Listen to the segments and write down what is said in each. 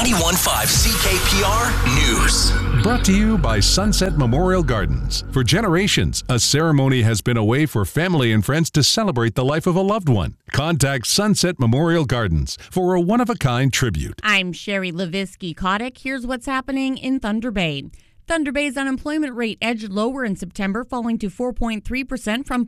91.5 CKPR News. Brought to you by Sunset Memorial Gardens. For generations, a ceremony has been a way for family and friends to celebrate the life of a loved one. Contact Sunset Memorial Gardens for a one-of-a-kind tribute. I'm Sherry Levinsky-Kotick. Here's what's happening in Thunder Bay. Thunder Bay's unemployment rate edged lower in September, falling to 4.3% from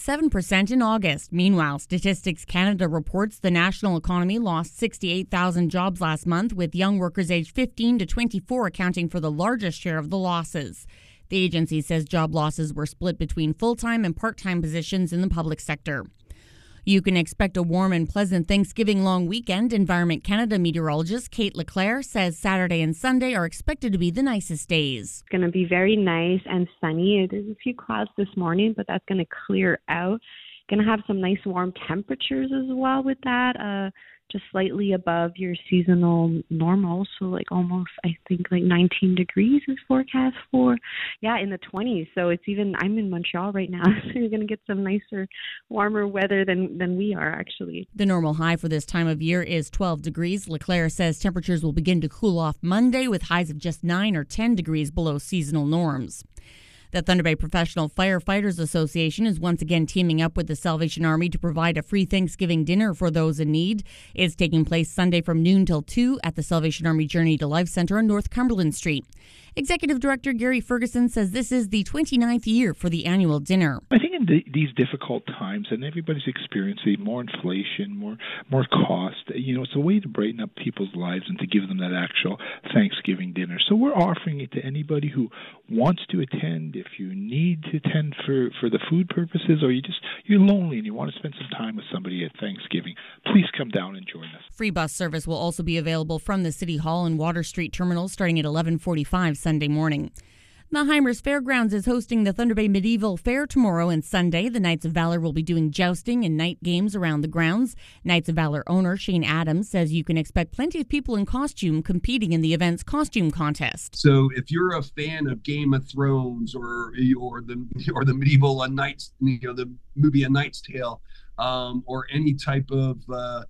4.7% in August. Meanwhile, Statistics Canada reports the national economy lost 68,000 jobs last month, with young workers aged 15 to 24 accounting for the largest share of the losses. The agency says job losses were split between full-time and part-time positions in the public sector. You can expect a warm and pleasant Thanksgiving long weekend. Environment Canada meteorologist Kate Leclerc says Saturday and Sunday are expected to be the nicest days. It's going to be very nice and sunny. There's a few clouds this morning, but that's going to clear out. Going to have some nice warm temperatures as well with that. Just slightly above your seasonal normal. So like almost, I think like 19 degrees is forecast for. Yeah, in the 20s. So it's even, I'm in Montreal right now. So you're going to get some nicer, warmer weather than we are actually. The normal high for this time of year is 12 degrees. Leclerc says temperatures will begin to cool off Monday with highs of just 9 or 10 degrees below seasonal norms. The Thunder Bay Professional Firefighters Association is once again teaming up with the Salvation Army to provide a free Thanksgiving dinner for those in need. It's taking place Sunday from noon till 2 at the Salvation Army Journey to Life Center on North Cumberland Street. Executive Director Gary Ferguson says this is the 29th year for the annual dinner. I think in these difficult times, and everybody's experiencing more inflation, more cost, it's a way to brighten up people's lives and to give them that actual Thanksgiving dinner. So we're offering it to anybody who wants to attend. If you need to attend for the food purposes, or you're lonely and you want to spend some time with somebody at Thanksgiving, please come down and join us. Free bus service will also be available from the City Hall and Water Street terminals starting at 11:45 Sunday morning. The Heimers Fairgrounds is hosting the Thunder Bay Medieval Fair tomorrow and Sunday. The Knights of Valor will be doing jousting and night games around the grounds. Knights of Valor owner Shane Adams says you can expect plenty of people in costume competing in the event's costume contest. So if you're a fan of Game of Thrones or the medieval Knights, the movie A Knight's Tale, or any type of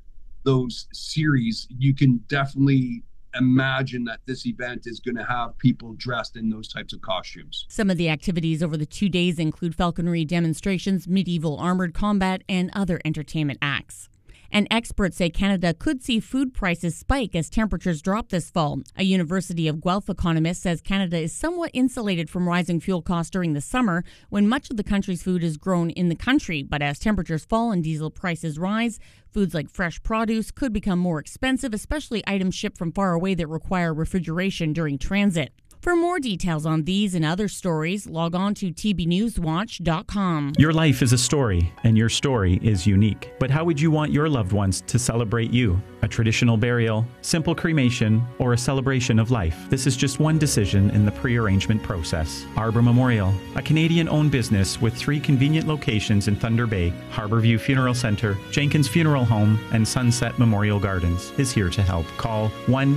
those series, you can definitely imagine that this event is going to have people dressed in those types of costumes. Some of the activities over the 2 days include falconry demonstrations, medieval armored combat, and other entertainment acts. And experts say Canada could see food prices spike as temperatures drop this fall. A University of Guelph economist says Canada is somewhat insulated from rising fuel costs during the summer when much of the country's food is grown in the country. But as temperatures fall and diesel prices rise, foods like fresh produce could become more expensive, especially items shipped from far away that require refrigeration during transit. For more details on these and other stories, log on to tbnewswatch.com. Your life is a story, and your story is unique. But how would you want your loved ones to celebrate you? A traditional burial, simple cremation, or a celebration of life? This is just one decision in the pre-arrangement process. Arbor Memorial, a Canadian-owned business with 3 convenient locations in Thunder Bay, Harborview Funeral Centre, Jenkins Funeral Home, and Sunset Memorial Gardens, is here to help. Call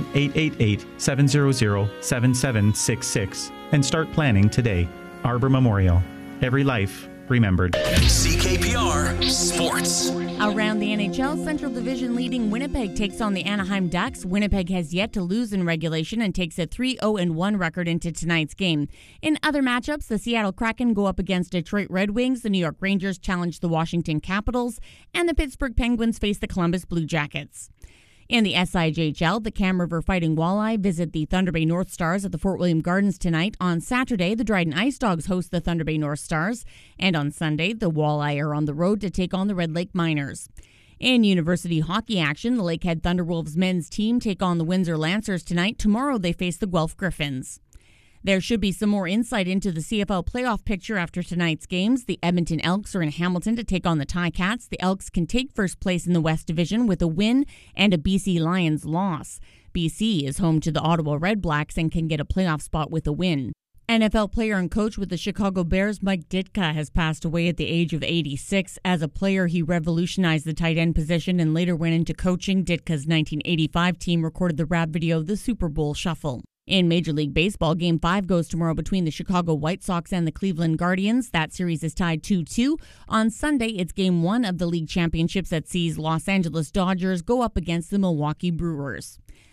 1-888-700-7766 and start planning today. Arbor Memorial. Every life remembered. CKPR Sports. Around the NHL, Central Division leading Winnipeg takes on the Anaheim Ducks. Winnipeg has yet to lose in regulation and takes a 3-0-1 record into tonight's game. In other matchups, the Seattle Kraken go up against Detroit Red Wings, the New York Rangers challenge the Washington Capitals, and the Pittsburgh Penguins face the Columbus Blue Jackets. In the SIJHL, the Cam River Fighting Walleye visit the Thunder Bay North Stars at the Fort William Gardens tonight. On Saturday, the Dryden Ice Dogs host the Thunder Bay North Stars. And on Sunday, the Walleye are on the road to take on the Red Lake Miners. In university hockey action, the Lakehead Thunderwolves men's team take on the Windsor Lancers tonight. Tomorrow, they face the Guelph Griffins. There should be some more insight into the CFL playoff picture after tonight's games. The Edmonton Elks are in Hamilton to take on the Ticats. The Elks can take first place in the West Division with a win and a BC Lions loss. BC is home to the Ottawa Red Blacks and can get a playoff spot with a win. NFL player and coach with the Chicago Bears, Mike Ditka, has passed away at the age of 86. As a player, he revolutionized the tight end position and later went into coaching. Ditka's 1985 team recorded the rap video, The Super Bowl Shuffle. In Major League Baseball, Game 5 goes tomorrow between the Chicago White Sox and the Cleveland Guardians. That series is tied 2-2. On Sunday, it's Game 1 of the league championships that sees Los Angeles Dodgers go up against the Milwaukee Brewers.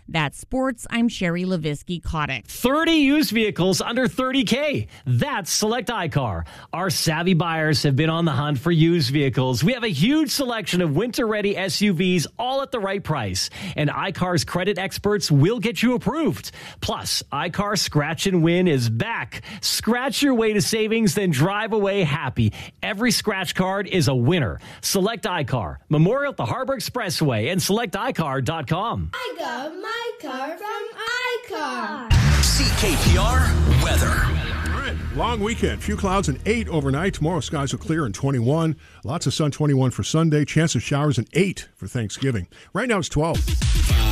That's sports. I'm Sherry Levinsky-Kotick. 30 used vehicles under $30K. That's Select iCar. Our savvy buyers have been on the hunt for used vehicles. We have a huge selection of winter-ready SUVs, all at the right price. And iCar's credit experts will get you approved. Plus, iCar Scratch and Win is back. Scratch your way to savings, then drive away happy. Every scratch card is a winner. Select iCar. Memorial at the Harbor Expressway and selecticar.com. I got my car from iCar. CKPR weather. All right, long weekend. Few clouds and 8 overnight. Tomorrow skies will clear and 21. Lots of sun, 21 for Sunday. Chance of showers and 8 for Thanksgiving. Right now it's 12.